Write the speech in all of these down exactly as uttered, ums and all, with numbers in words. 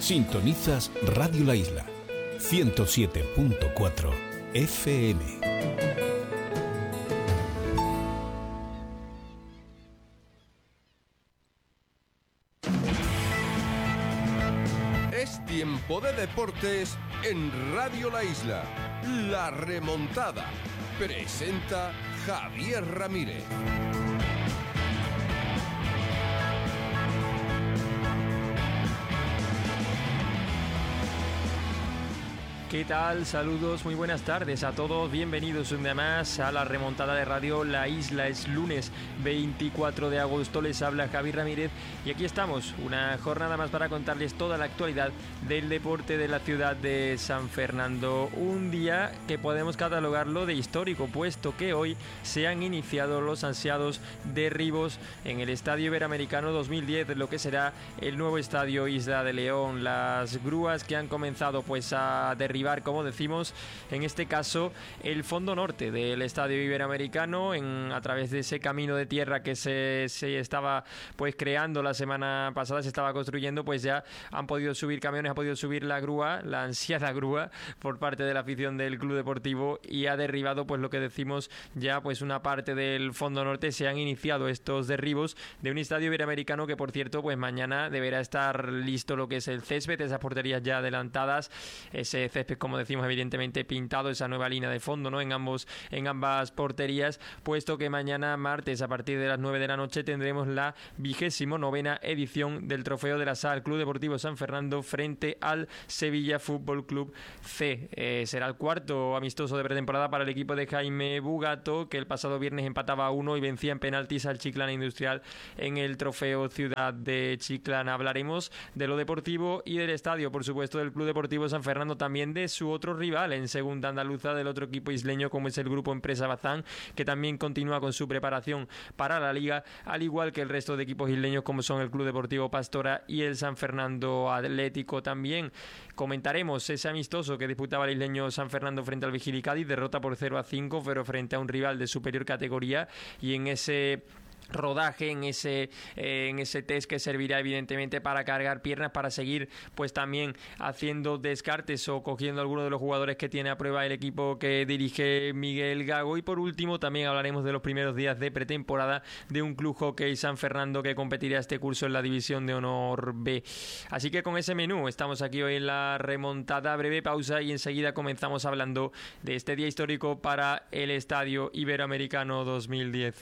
Sintonizas Radio La Isla, ciento siete punto cuatro F M. Es tiempo de deportes en Radio La Isla. La remontada. Presenta Javier Ramírez. ¿Qué tal? Saludos, muy buenas tardes a todos, bienvenidos un día más a la remontada de Radio La Isla. Es lunes veinticuatro de agosto, les habla Javier Ramírez y aquí estamos, una jornada más para contarles toda la actualidad del deporte de la ciudad de San Fernando. Un día que podemos catalogarlo de histórico, puesto que hoy se han iniciado los ansiados derribos en el Estadio Iberoamericano dos mil diez, lo que será el nuevo Estadio Isla de León. Las grúas que han comenzado pues a derribar, como decimos, en este caso el fondo norte del Estadio Iberoamericano, en, a través de ese camino de tierra que se, se estaba pues creando la semana pasada, se estaba construyendo, pues ya han podido subir camiones, ha podido subir la grúa, la ansiada grúa por parte de la afición del Club Deportivo, y ha derribado pues lo que decimos ya pues una parte del fondo norte. Se han iniciado estos derribos de un Estadio Iberoamericano que, por cierto, pues mañana deberá estar listo lo que es el césped, esas porterías ya adelantadas, ese césped, como decimos, evidentemente pintado, esa nueva línea de fondo, ¿no?, en ambos en ambas porterías, puesto que mañana martes a partir de las nueve de la noche tendremos la vigésimo novena edición del Trofeo de la Sal Club Deportivo San Fernando frente al Sevilla Fútbol Club C. Eh, será el cuarto amistoso de pretemporada para el equipo de Jaime Bugato, que el pasado viernes empataba a uno y vencía en penaltis al Chiclana Industrial en el Trofeo Ciudad de Chiclana. Hablaremos de lo deportivo y del estadio, por supuesto, del Club Deportivo San Fernando, también de su otro rival en segunda andaluza, del otro equipo isleño como es el Grupo Empresa Bazán, que también continúa con su preparación para la liga, al igual que el resto de equipos isleños como son el Club Deportivo Pastora y el San Fernando Atlético. También comentaremos ese amistoso que disputaba el isleño San Fernando frente al Vigili Cádiz, derrota por cero a cinco, pero frente a un rival de superior categoría, y en ese rodaje, en ese eh, en ese test que servirá evidentemente para cargar piernas, para seguir pues también haciendo descartes o cogiendo algunos de los jugadores que tiene a prueba el equipo que dirige Miguel Gago. Y por último también hablaremos de los primeros días de pretemporada de un Club Hockey San Fernando que competirá este curso en la División de Honor B. Así que con ese menú estamos aquí hoy en la remontada. Breve pausa y enseguida comenzamos hablando de este día histórico para el Estadio Iberoamericano dos mil diez.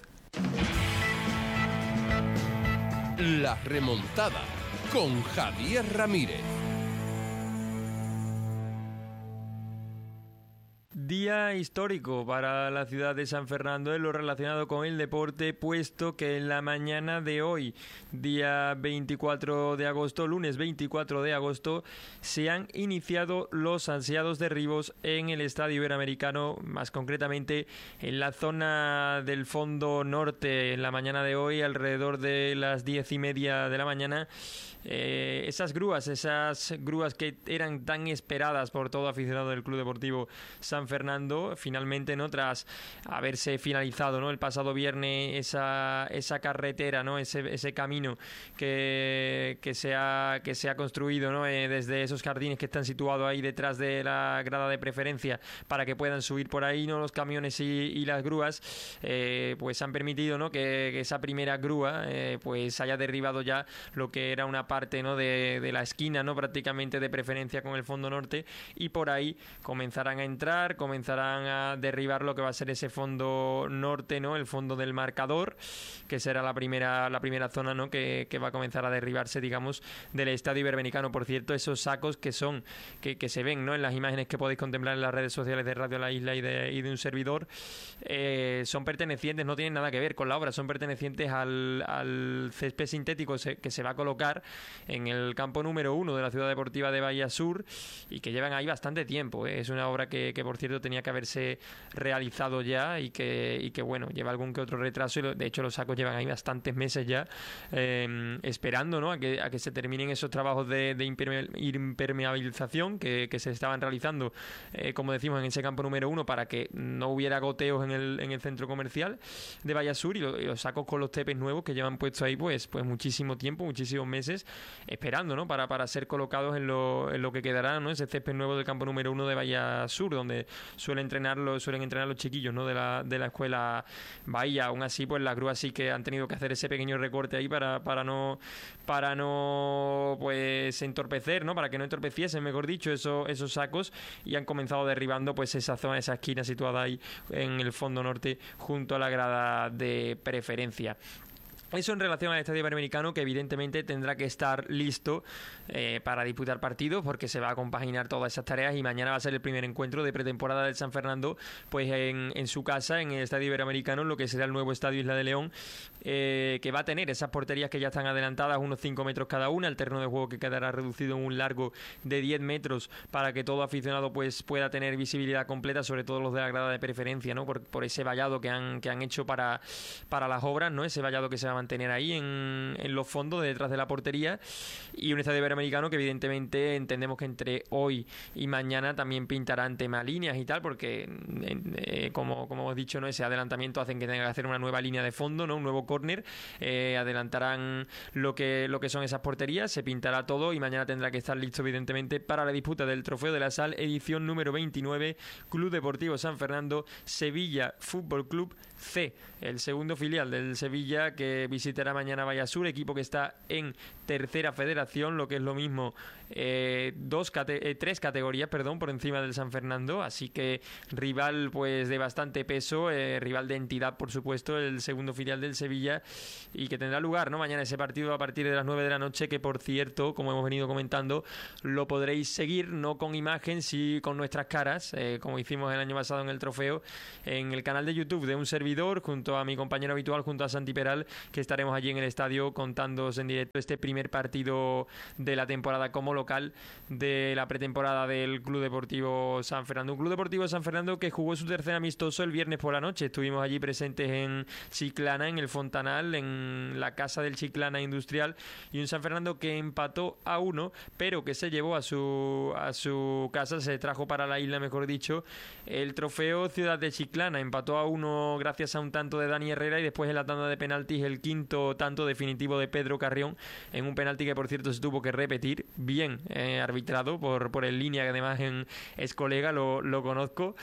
La remontada con Javier Ramírez. Día histórico para la ciudad de San Fernando en lo relacionado con el deporte, puesto que en la mañana de hoy, día veinticuatro de agosto, lunes veinticuatro de agosto, se han iniciado los ansiados derribos en el Estadio Iberoamericano, más concretamente en la zona del fondo norte. En la mañana de hoy, alrededor de las diez y media de la mañana, eh, esas grúas, esas grúas que eran tan esperadas por todo aficionado del Club Deportivo San Fernando, finalmente, no, tras haberse finalizado, ¿no?, el pasado viernes esa esa carretera, ¿no?, ese ese camino que que se ha que se ha construido, ¿no?, eh, desde esos jardines que están situados ahí detrás de la grada de preferencia, para que puedan subir por ahí, ¿no?, los camiones y, y las grúas, eh, pues han permitido, ¿no?, que, que esa primera grúa eh, pues haya derribado ya lo que era una parte, ¿no?, de, de la esquina, ¿no?, prácticamente de preferencia con el fondo norte, y por ahí comenzarán a entrar, comenzarán a derribar lo que va a ser ese fondo norte, ¿no?, el fondo del marcador, que será la primera la primera zona, ¿no?, que, que va a comenzar a derribarse, digamos, del Estadio Iberoamericano. Por cierto, esos sacos que son que, que se ven, ¿no?, en las imágenes que podéis contemplar en las redes sociales de Radio La Isla y de, y de un servidor, eh, son pertenecientes, no tienen nada que ver con la obra, son pertenecientes al, al césped sintético se, que se va a colocar en el campo número uno de la Ciudad Deportiva de Bahía Sur, y que llevan ahí bastante tiempo, ¿eh? Es una obra que, que por cierto partido tenía que haberse realizado ya y que, y que bueno, lleva algún que otro retraso, y lo, de hecho los sacos llevan ahí bastantes meses ya eh, esperando, ¿no?, a que, a que se terminen esos trabajos de, de impermeabilización que, que se estaban realizando, eh, como decimos, en ese campo número uno, para que no hubiera goteos en el, en el centro comercial de Vallasur, y, lo, y los sacos con los tepes nuevos que llevan puestos ahí pues, pues muchísimo tiempo, muchísimos meses esperando, ¿no?, para, para ser colocados en lo, en lo que quedará, ¿no?, ese césped nuevo del campo número uno de Vallasur, donde suelen entrenar los, suelen entrenar los chiquillos, ¿no?, de la, de la escuela Bahía. Aún así, pues las grúas sí que han tenido que hacer ese pequeño recorte ahí para, para no para no pues entorpecer, ¿no?, para que no entorpeciesen, mejor dicho, esos, esos sacos, y han comenzado derribando pues esa zona, esa esquina situada ahí en el fondo norte junto a la grada de preferencia. Eso en relación al Estadio Iberoamericano, que evidentemente tendrá que estar listo eh, para disputar partidos, porque se va a compaginar todas esas tareas, y mañana va a ser el primer encuentro de pretemporada del San Fernando pues en, en su casa, en el Estadio Iberoamericano, en lo que será el nuevo Estadio Isla de León, eh, que va a tener esas porterías que ya están adelantadas, unos cinco metros cada una, el terreno de juego que quedará reducido en un largo de diez metros para que todo aficionado pues pueda tener visibilidad completa, sobre todo los de la grada de preferencia, ¿no?, por, por ese vallado que han, que han hecho para, para las obras, ¿no?, ese vallado que se va a mantener ahí en, en los fondos de detrás de la portería, y un estadio iberoamericano que evidentemente entendemos que entre hoy y mañana también pintarán tema líneas y tal, porque eh, como, como hemos dicho, ¿no?, ese adelantamiento hacen que tenga que hacer una nueva línea de fondo, ¿no?, un nuevo córner, eh, adelantarán lo que, lo que son esas porterías, se pintará todo, y mañana tendrá que estar listo evidentemente para la disputa del Trofeo de la Sal, edición número veintinueve, Club Deportivo San Fernando Sevilla Fútbol Club C, el segundo filial del Sevilla, que visitará mañana Vallasur, equipo que está en tercera federación, lo que es lo mismo, eh, dos cate- eh, tres categorías, perdón, por encima del San Fernando, así que rival pues de bastante peso, eh, rival de entidad, por supuesto, el segundo filial del Sevilla, y que tendrá lugar, ¿no?, mañana ese partido a partir de las nueve de la noche, que por cierto, como hemos venido comentando, lo podréis seguir no con imagen, sí con nuestras caras, eh, como hicimos el año pasado en el trofeo, en el canal de YouTube de un servidor, junto a mi compañero habitual, junto a Santi Peral, que estaremos allí en el estadio contándoos en directo este primer partido de la temporada como local de la pretemporada del Club Deportivo San Fernando. Un Club Deportivo San Fernando que jugó su tercer amistoso el viernes por la noche. Estuvimos allí presentes en Chiclana, en el Fontanal, en la casa del Chiclana Industrial, y un San Fernando que empató a uno, pero que se llevó a su, a su casa, se trajo para la isla, mejor dicho, el trofeo Ciudad de Chiclana. Empató a uno gracias a un tanto de Dani Herrera, y después en la tanda de penaltis el quinto tanto definitivo de Pedro Carrión, en un penalti que por cierto se tuvo que repetir, bien eh, arbitrado por, por el línea, que además en, es colega, lo, lo conozco,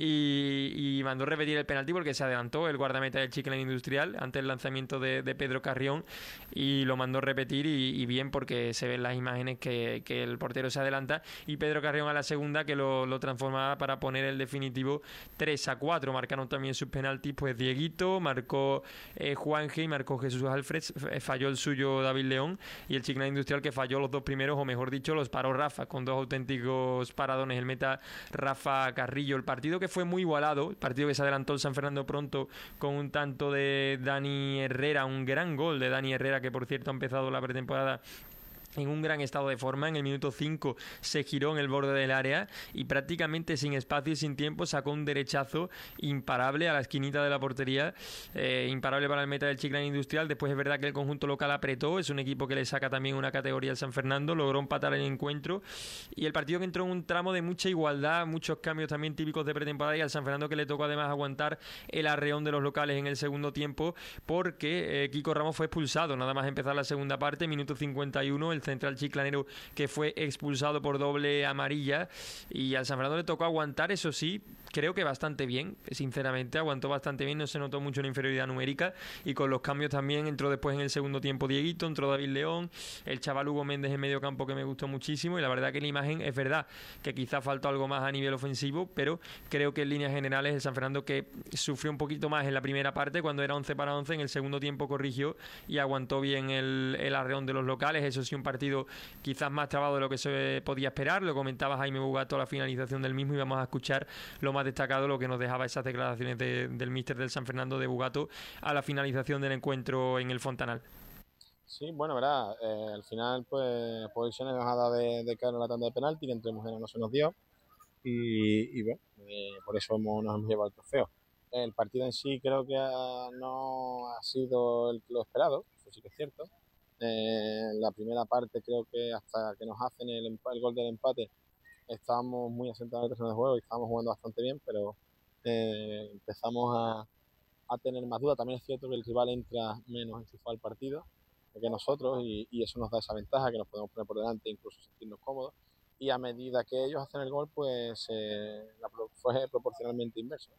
y, y mandó repetir el penalti porque se adelantó el guardameta del Chiclana Industrial ante el lanzamiento de, de Pedro Carrión, y lo mandó repetir, y, y bien, porque se ven las imágenes que, que el portero se adelanta, y Pedro Carrión a la segunda que lo, lo transformaba para poner el definitivo tres a cuatro. Marcaron también sus penaltis pues Dieguito, marcó eh, Juanje y marcó Jesús Alfred, falló el suyo David León, y el Chiclana Industrial que falló los dos primeros, o mejor dicho los paró Rafa, con dos auténticos paradones, el meta Rafa Carrillo. El partido que fue muy igualado, el partido que se adelantó el San Fernando pronto con un tanto de Dani Herrera, un gran gol de Dani Herrera, que por cierto ha empezado la pretemporada en un gran estado de forma. En el minuto cinco se giró en el borde del área y prácticamente sin espacio y sin tiempo sacó un derechazo imparable a la esquinita de la portería, eh, imparable para el meta del Chiclana Industrial. Después es verdad que el conjunto local apretó, es un equipo que le saca también una categoría al San Fernando, logró empatar el encuentro, y el partido que entró en un tramo de mucha igualdad, muchos cambios también típicos de pretemporada, y al San Fernando que le tocó además aguantar el arreón de los locales en el segundo tiempo, porque eh, Kiko Ramos fue expulsado nada más empezar la segunda parte, minuto cincuenta y uno, el central chiclanero que fue expulsado por doble amarilla, y al San Fernando le tocó aguantar, eso sí, creo que bastante bien, sinceramente, aguantó bastante bien, no se notó mucho la inferioridad numérica, y con los cambios también entró después en el segundo tiempo Dieguito, entró David León, el chaval Hugo Méndez en medio campo que me gustó muchísimo, y la verdad que la imagen es verdad que quizá faltó algo más a nivel ofensivo, pero creo que en líneas generales el San Fernando que sufrió un poquito más en la primera parte cuando era once para once, en el segundo tiempo corrigió y aguantó bien el, el arreón de los locales. Eso sí, un partido quizás más trabado de lo que se podía esperar, lo comentaba Jaime Bugato a la finalización del mismo, y vamos a escuchar lo más destacado, lo que nos dejaba esas declaraciones de, del míster del San Fernando, de Bugato, a la finalización del encuentro en el Fontanal. Sí, bueno, verdad, eh, al final pues posiciones nos ha dado de, de cara a la tanda de penalti, que entre mujeres no se nos dio, y, y bueno, eh, por eso hemos, nos hemos llevado el trofeo. El partido en sí creo que ha, no ha sido el, lo esperado, eso sí que es cierto. Eh, la primera parte creo que hasta que nos hacen el, el gol del empate estábamos muy asentados en el terreno de juego y estábamos jugando bastante bien, pero eh, empezamos a, a tener más dudas. También es cierto que el rival entra menos enchufado al partido que nosotros y, y eso nos da esa ventaja, que nos podemos poner por delante e incluso sentirnos cómodos. Y a medida que ellos hacen el gol, pues eh, la, fue proporcionalmente inverso.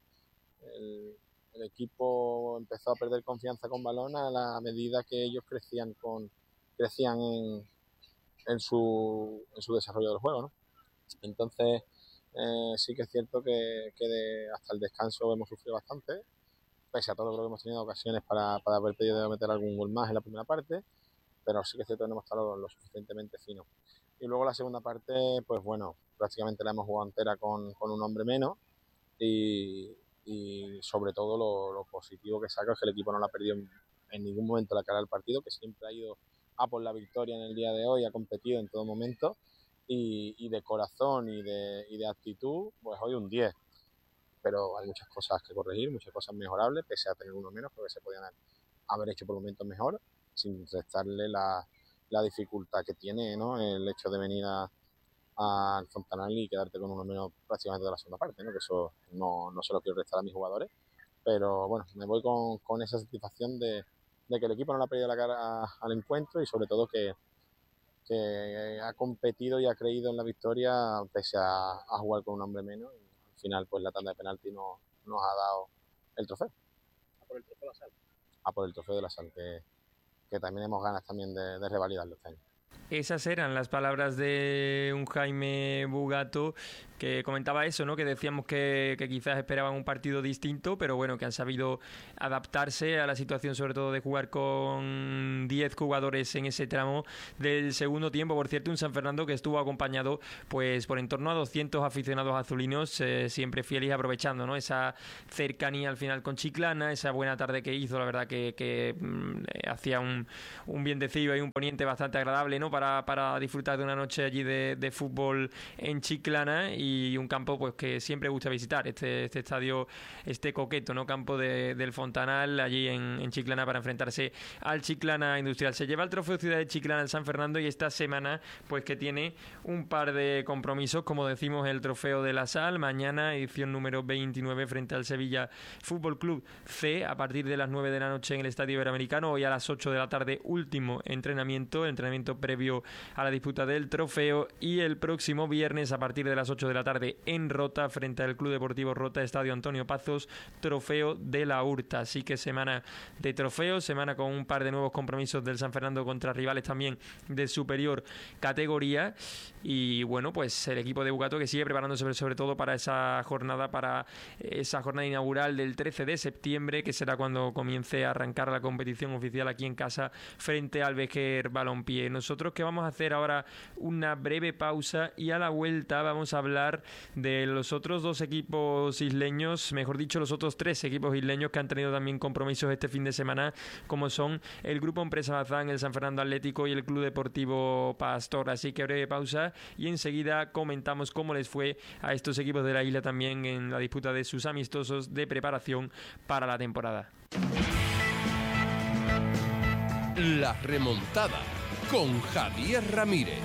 El, el equipo empezó a perder confianza con balón a la medida que ellos crecían con crecían en, en, su, en su desarrollo del juego, ¿no? Entonces eh, sí que es cierto que, que de, hasta el descanso hemos sufrido bastante. Pese a todo, creo que hemos tenido ocasiones para, para haber pedido meter algún gol más en la primera parte, pero sí que es cierto que no hemos estado lo suficientemente finos. Y luego la segunda parte, pues bueno, prácticamente la hemos jugado entera con, con un hombre menos y, y sobre todo lo, lo positivo que saca es que el equipo no la ha perdido en, en ningún momento la cara del partido, que siempre ha ido a por la victoria en el día de hoy, ha competido en todo momento y, y de corazón y de, y de actitud, pues hoy un diez. Pero hay muchas cosas que corregir, muchas cosas mejorables, pese a tener uno menos, porque se podían haber hecho por momentos mejor, sin restarle la, la dificultad que tiene, ¿no? El hecho de venir a, a Fontanal y quedarte con uno menos prácticamente de la segunda parte, ¿no? Que eso no, no se lo quiero restar a mis jugadores, pero bueno, me voy con, con esa satisfacción de, de que el equipo no le ha perdido la cara a, al encuentro y sobre todo que, que ha competido y ha creído en la victoria pese a, a jugar con un hombre menos. Al final, pues la tanda de penalti no, nos ha dado el trofeo. A por el trofeo de la sal. A por el trofeo de la sal, que, que también hemos ganas también de, de revalidarlo este año. Esas eran las palabras de un Jaime Bugato que comentaba eso, ¿no? Que decíamos que, que quizás esperaban un partido distinto, pero bueno, que han sabido adaptarse a la situación, sobre todo de jugar con diez jugadores en ese tramo del segundo tiempo. Por cierto, un San Fernando que estuvo acompañado pues por en torno a doscientos aficionados azulinos, eh, siempre fieles y aprovechando, ¿no? Esa cercanía al final con Chiclana, esa buena tarde que hizo, la verdad que, que mm, hacía un, un vientecillo y un poniente bastante agradable, ¿no? Para, para disfrutar de una noche allí de, de fútbol en Chiclana y un campo pues que siempre gusta visitar, este, este estadio, este coqueto, ¿no? Campo de, del Fontanal allí en, en Chiclana para enfrentarse al Chiclana Industrial. Se lleva el trofeo Ciudad de Chiclana el San Fernando y esta semana pues que tiene un par de compromisos, como decimos el trofeo de la Sal, mañana edición número veintinueve frente al Sevilla Fútbol Club C a partir de las nueve de la noche en el Estadio Iberoamericano, hoy a las ocho de la tarde último entrenamiento, entrenamiento previo a la disputa del trofeo y el próximo viernes a partir de las ocho de la tarde en Rota frente al Club Deportivo Rota, Estadio Antonio Pazos, trofeo de la Hurta. Así que semana de trofeos, semana con un par de nuevos compromisos del San Fernando contra rivales también de superior categoría y bueno, pues el equipo de Bugato que sigue preparándose sobre, sobre todo para esa jornada, para esa jornada inaugural del trece de septiembre, que será cuando comience a arrancar la competición oficial aquí en casa frente al Vejer Balompié. Nosotros que vamos a hacer ahora una breve pausa y a la vuelta vamos a hablar de los otros dos equipos isleños, mejor dicho los otros tres equipos isleños que han tenido también compromisos este fin de semana, como son el Grupo Empresa Bazán, el San Fernando Atlético y el Club Deportivo Pastor. Así que breve pausa y enseguida comentamos cómo les fue a estos equipos de la isla también en la disputa de sus amistosos de preparación para la temporada. La remontada con Javier Ramírez.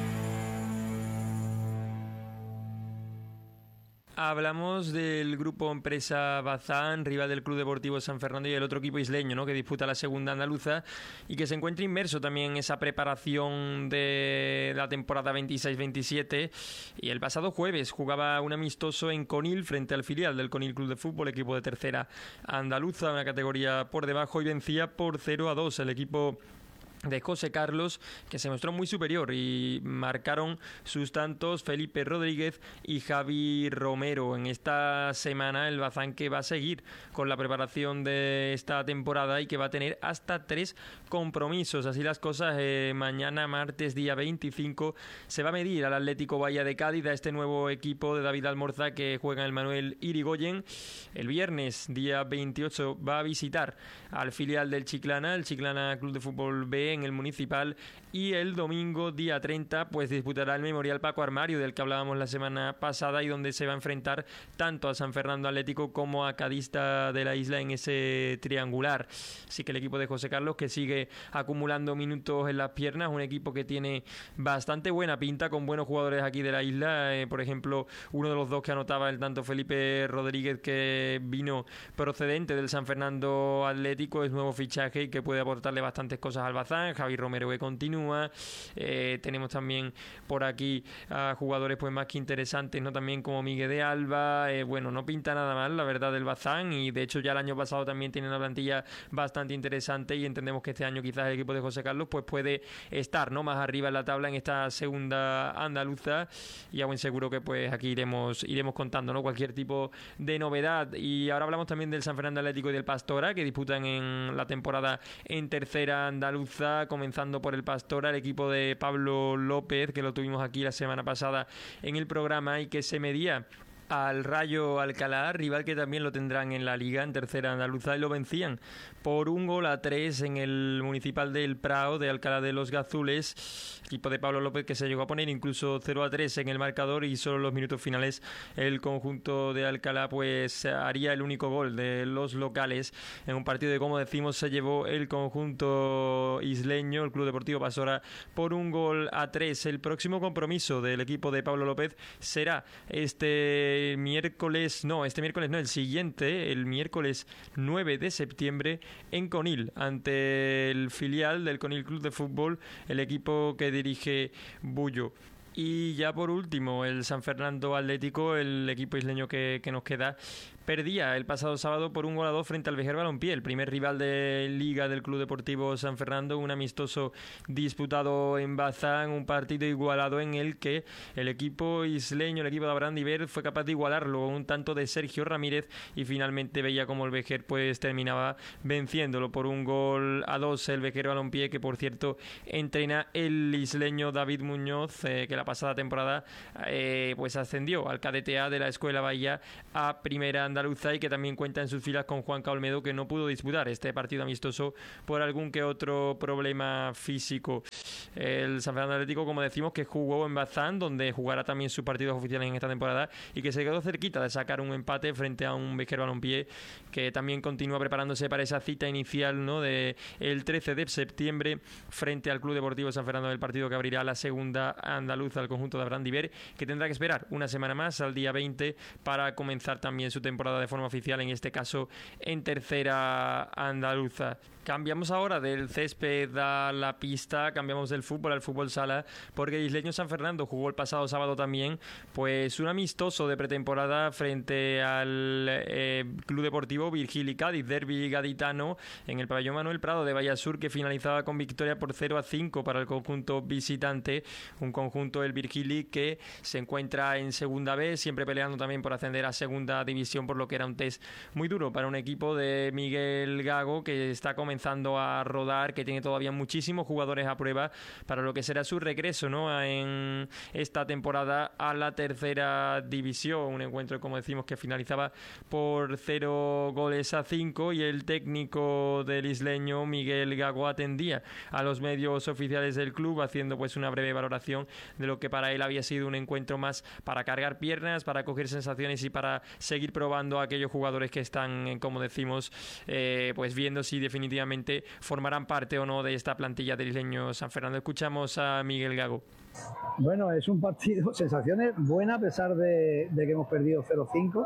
Hablamos del Grupo Empresa Bazán, rival del Club Deportivo San Fernando y el otro equipo isleño, ¿no? Que disputa la segunda andaluza y que se encuentra inmerso también en esa preparación de la temporada veintiséis veintisiete. Y el pasado jueves jugaba un amistoso en Conil frente al filial del Conil Club de Fútbol, equipo de tercera andaluza, una categoría por debajo, y vencía por cero a dos el equipo de José Carlos, que se mostró muy superior y marcaron sus tantos Felipe Rodríguez y Javi Romero. En esta semana el Bazán que va a seguir con la preparación de esta temporada y que va a tener hasta tres compromisos. Así las cosas, eh, mañana martes día veinticinco se va a medir al Atlético Bahía de Cádiz, a este nuevo equipo de David Almorza que juega en el Manuel Irigoyen. El viernes día veintiocho va a visitar al filial del Chiclana, el Chiclana Club de Fútbol B, B en el Municipal, y el domingo día treinta pues disputará el Memorial Paco Armario, del que hablábamos la semana pasada, y donde se va a enfrentar tanto a San Fernando Atlético como a Cadista de la Isla en ese triangular. Así que el equipo de José Carlos, que sigue acumulando minutos en las piernas, un equipo que tiene bastante buena pinta, con buenos jugadores aquí de la isla, eh, por ejemplo, uno de los dos que anotaba el tanto, Felipe Rodríguez, que vino procedente del San Fernando Atlético, es nuevo fichaje y que puede aportarle bastantes cosas al Bazán. Javi Romero, que continúa, eh, tenemos también por aquí a jugadores pues más que interesantes, ¿no? También como Miguel de Alba, eh, bueno, no pinta nada mal la verdad del Bazán, y de hecho ya el año pasado también tiene una plantilla bastante interesante, y entendemos que este año quizás el equipo de José Carlos pues puede estar, ¿no?, más arriba en la tabla en esta segunda andaluza, y a buen seguro que pues aquí iremos iremos contando, ¿no?, cualquier tipo de novedad. Y ahora hablamos también del San Fernando Atlético y del Pastora, que disputan en la temporada en tercera andaluza, comenzando por el Pastora, el equipo de Pablo López, que lo tuvimos aquí la semana pasada en el programa y que se medía al Rayo Alcalá, rival que también lo tendrán en la Liga, en tercera andaluza, y lo vencían por un gol a tres en el Municipal del Prado de Alcalá de los Gazules. Equipo de Pablo López que se llegó a poner incluso cero a tres en el marcador, y solo en los minutos finales el conjunto de Alcalá pues haría el único gol de los locales en un partido de, como decimos, se llevó el conjunto isleño, el Club Deportivo Pastora, por un gol a tres. El próximo compromiso del equipo de Pablo López será este miércoles, no, este miércoles no, el siguiente, el miércoles nueve de septiembre en Conil, ante el filial del Conil Club de Fútbol, el equipo que dirige Bullo. Y ya por último, el San Fernando Atlético, el equipo isleño que, que nos queda, perdía el pasado sábado por un gol a dos frente al Vejer Balompié, el primer rival de Liga del Club Deportivo San Fernando, un amistoso disputado en Bazán, un partido igualado en el que el equipo isleño, el equipo de Abraham Diver, fue capaz de igualarlo, un tanto de Sergio Ramírez, y finalmente veía como el Vejer pues terminaba venciéndolo por un gol a dos, el Vejer Balompié, que por cierto entrena el isleño David Muñoz, eh, que la pasada temporada eh, pues ascendió al K D T A de la Escuela Bahía a primera andaluza, y que también cuenta en sus filas con Juan Olmedo, que no pudo disputar este partido amistoso por algún que otro problema físico. El San Fernando Atlético, como decimos, que jugó en Bazán, donde jugará también sus partidos oficiales en esta temporada, y que se quedó cerquita de sacar un empate frente a un Vejer Balompié, que también continúa preparándose para esa cita inicial, ¿no?, de el trece de septiembre frente al Club Deportivo San Fernando, del partido que abrirá la segunda andaluza al conjunto de Abraham Diver, que tendrá que esperar una semana más, al día veinte, para comenzar también su temporada de forma oficial, en este caso en tercera andaluza. Cambiamos ahora del césped a la pista, cambiamos del fútbol al fútbol sala, porque el isleño San Fernando jugó el pasado sábado también pues un amistoso de pretemporada frente al eh, Club Deportivo Virgili Cádiz, derbi gaditano, en el pabellón Manuel Prado de Vallasur, que finalizaba con victoria por cero a cinco para el conjunto visitante, un conjunto del Virgili que se encuentra en segunda B, siempre peleando también por ascender a segunda división, por lo que era un test muy duro para un equipo de Miguel Gago, que está comenzando comenzando a rodar, que tiene todavía muchísimos jugadores a prueba para lo que será su regreso, ¿no?, en esta temporada a la tercera división. Un encuentro, como decimos, que finalizaba por cero goles a cinco, y el técnico del isleño, Miguel Gago, atendía a los medios oficiales del club, haciendo pues una breve valoración de lo que para él había sido un encuentro más para cargar piernas, para coger sensaciones y para seguir probando a aquellos jugadores que están, como decimos, eh, pues viendo si definitivamente formarán parte o no de esta plantilla del isleño San Fernando. Escuchamos a Miguel Gago. Bueno, es un partido, sensaciones buenas a pesar de, de que hemos perdido cero cinco,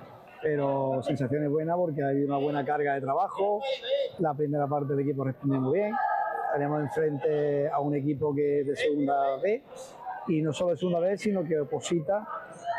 pero sensaciones buenas porque hay una buena carga de trabajo. La primera parte del equipo responde muy bien. Tenemos enfrente a un equipo que es de segunda B, y no solo de segunda B, sino que oposita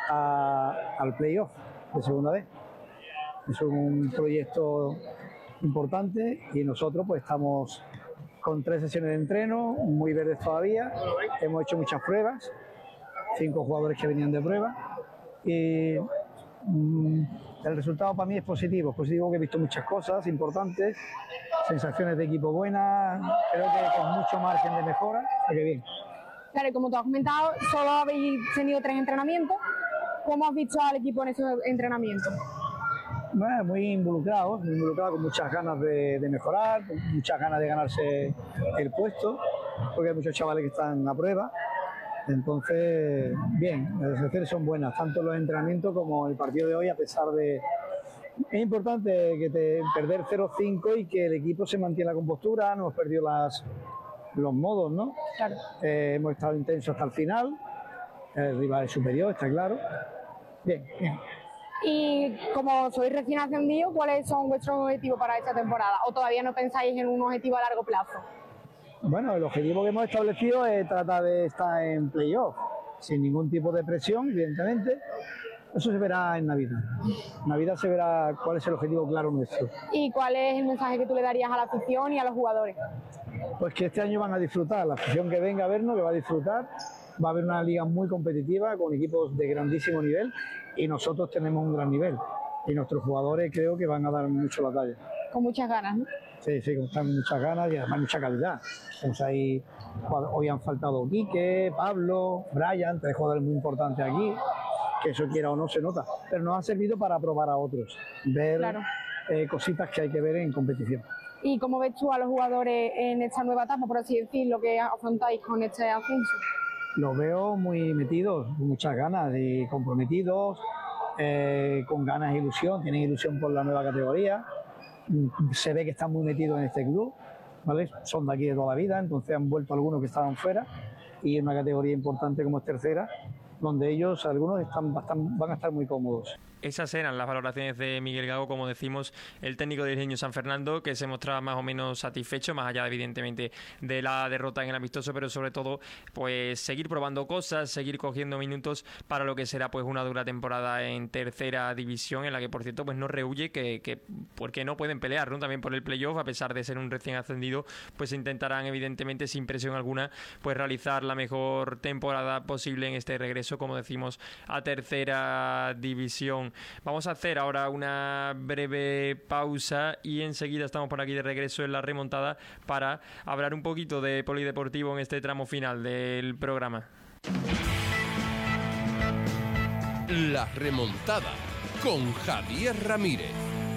a, al playoff de segunda B. Es un proyecto importante, y nosotros pues estamos con tres sesiones de entreno, muy verdes todavía. Hemos hecho muchas pruebas, cinco jugadores que venían de prueba, y mmm, el resultado para mí es positivo. Es positivo, que he visto muchas cosas importantes, sensaciones de equipo buenas, creo que con mucho margen de mejora, o sea que bien. Claro, como tú has comentado, solo habéis tenido tres entrenamientos. ¿Cómo has visto al equipo en esos entrenamientos? Bueno, muy involucrados, muy involucrados, con muchas ganas de, de mejorar, con muchas ganas de ganarse el puesto, porque hay muchos chavales que están a prueba. Entonces, bien, las sensaciones son buenas, tanto en los entrenamientos como en el partido de hoy, a pesar de... Es importante que te perder cero cinco y que el equipo se mantiene la compostura, no hemos perdido las, los modos, ¿no? Claro. Eh, hemos estado intensos hasta el final, el rival es superior, está claro. Bien, bien. Y como sois recién ascendidos, ¿cuáles son vuestros objetivos para esta temporada? ¿O todavía no pensáis en un objetivo a largo plazo? Bueno, el objetivo que hemos establecido es tratar de estar en playoff, sin ningún tipo de presión, evidentemente. Eso se verá en Navidad. En Navidad se verá cuál es el objetivo claro nuestro. ¿Y cuál es el mensaje que tú le darías a la afición y a los jugadores? Pues que este año van a disfrutar, la afición que venga a vernos, que va a disfrutar. Va a haber una liga muy competitiva, con equipos de grandísimo nivel, y nosotros tenemos un gran nivel. Y nuestros jugadores creo que van a dar mucho la talla. Con muchas ganas, ¿no? Sí, sí, con muchas ganas y además mucha calidad. Pues ahí, hoy han faltado Quique, Pablo, Brian, tres jugadores muy importantes aquí, que eso quiera o no se nota, pero nos ha servido para probar a otros, ver Claro. eh, cositas que hay que ver en competición. ¿Y cómo ves tú a los jugadores en esta nueva etapa, por así decirlo, que afrontáis con este ascenso? Los veo muy metidos, con muchas ganas y comprometidos, eh, con ganas e ilusión, tienen ilusión por la nueva categoría. Se ve que están muy metidos en este club, ¿vale? Son de aquí de toda la vida, entonces han vuelto algunos que estaban fuera, y en una categoría importante como es tercera, donde ellos, algunos, están bastante, van a estar muy cómodos. Esas eran las valoraciones de Miguel Gago, como decimos, el técnico del Isleño San Fernando, que se mostraba más o menos satisfecho, más allá evidentemente de la derrota en el amistoso, pero sobre todo pues seguir probando cosas, seguir cogiendo minutos para lo que será pues una dura temporada en tercera división, en la que por cierto pues no rehuye que, que porque no pueden pelear, ¿no? También por el playoff, a pesar de ser un recién ascendido, pues intentarán evidentemente sin presión alguna pues realizar la mejor temporada posible en este regreso, como decimos, a tercera división. Vamos a hacer ahora una breve pausa y enseguida estamos por aquí de regreso en la remontada para hablar un poquito de polideportivo en este tramo final del programa. La remontada con Javier Ramírez.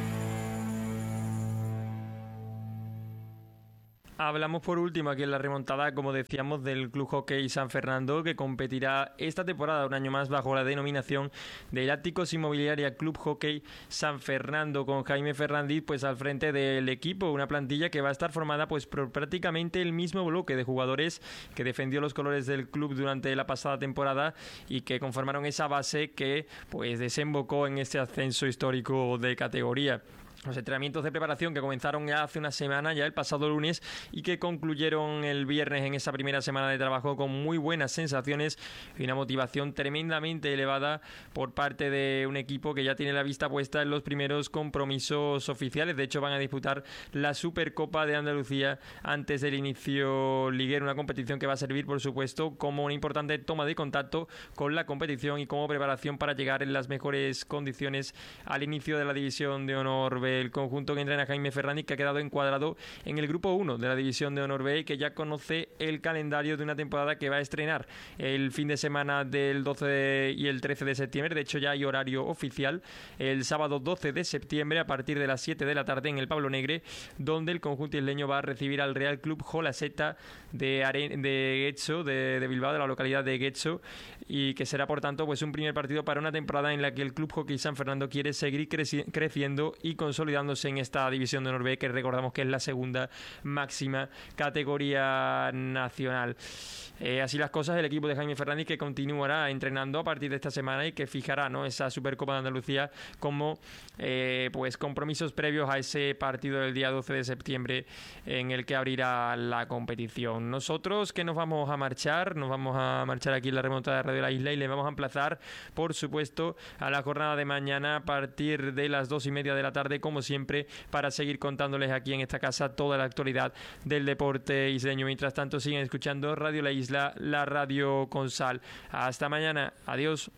Hablamos por último aquí en la remontada, como decíamos, del Club Hockey San Fernando, que competirá esta temporada un año más bajo la denominación de Áticos Inmobiliaria Club Hockey San Fernando, con Jaime Fernández pues al frente del equipo, una plantilla que va a estar formada pues por prácticamente el mismo bloque de jugadores que defendió los colores del club durante la pasada temporada y que conformaron esa base que pues desembocó en este ascenso histórico de categoría. Los entrenamientos de preparación que comenzaron ya hace una semana, ya el pasado lunes, y que concluyeron el viernes en esa primera semana de trabajo con muy buenas sensaciones y una motivación tremendamente elevada por parte de un equipo que ya tiene la vista puesta en los primeros compromisos oficiales. De hecho, van a disputar la Supercopa de Andalucía antes del inicio liguero, una competición que va a servir, por supuesto, como una importante toma de contacto con la competición y como preparación para llegar en las mejores condiciones al inicio de la División de Honor B. El conjunto que entrena Jaime Fernández, que ha quedado encuadrado en el grupo uno de la División de Honor B y que ya conoce el calendario de una temporada que va a estrenar el fin de semana del doce de, y el trece de septiembre. De hecho, ya hay horario oficial el sábado doce de septiembre a partir de las siete de la tarde en el Pablo Negre, donde el conjunto isleño va a recibir al Real Club Jolaseta de, Are- de Getxo, de, de Bilbao, de la localidad de Getxo, y que será por tanto pues un primer partido para una temporada en la que el Club Hockey San Fernando quiere seguir creci- creciendo y consolidándose en esta División de Honor B, que recordamos que es la segunda máxima categoría nacional. Eh, así las cosas, el equipo de Jaime Fernández, que continuará entrenando a partir de esta semana y que fijará, ¿no?, esa Supercopa de Andalucía como eh, pues compromisos previos a ese partido del día doce de septiembre en el que abrirá la competición. Nosotros que nos vamos a marchar, nos vamos a marchar aquí en la remontada de Radio La Isla y le vamos a emplazar, por supuesto, a la jornada de mañana a partir de las dos y media de la tarde, como siempre, para seguir contándoles aquí en esta casa toda la actualidad del deporte isleño. Mientras tanto, siguen escuchando Radio La Isla, la radio con sal. Hasta mañana. Adiós.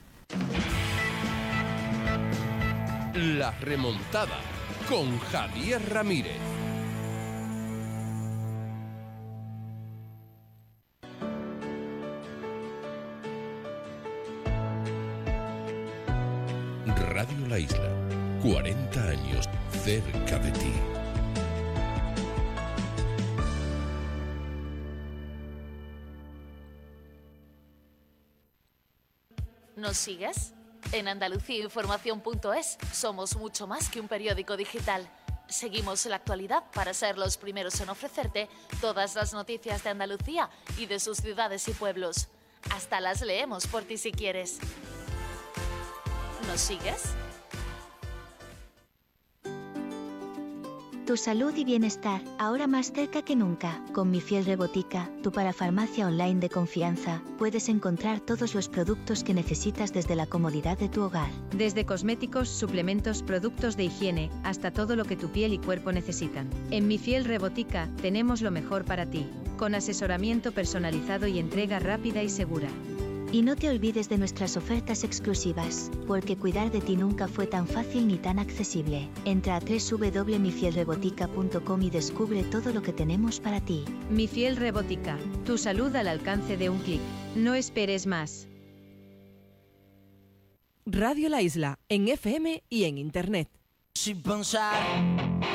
La remontada con Javier Ramírez. Radio La Isla. cuarenta años cerca de ti. ¿Nos sigues? En Andalucía Información punto es somos mucho más que un periódico digital. Seguimos la actualidad para ser los primeros en ofrecerte todas las noticias de Andalucía y de sus ciudades y pueblos. Hasta las leemos por ti si quieres. ¿Nos sigues? Tu salud y bienestar, ahora más cerca que nunca. Con Mi Fiel Rebotica, tu parafarmacia online de confianza, puedes encontrar todos los productos que necesitas desde la comodidad de tu hogar. Desde cosméticos, suplementos, productos de higiene, hasta todo lo que tu piel y cuerpo necesitan. En Mi Fiel Rebotica, tenemos lo mejor para ti, con asesoramiento personalizado y entrega rápida y segura. Y no te olvides de nuestras ofertas exclusivas, porque cuidar de ti nunca fue tan fácil ni tan accesible. Entra a doble u doble u doble u punto mi fiel rebotica punto com y descubre todo lo que tenemos para ti. Mi Fiel Rebotica, tu salud al alcance de un clic. No esperes más. Radio La Isla, en F M y en Internet. Sin pensar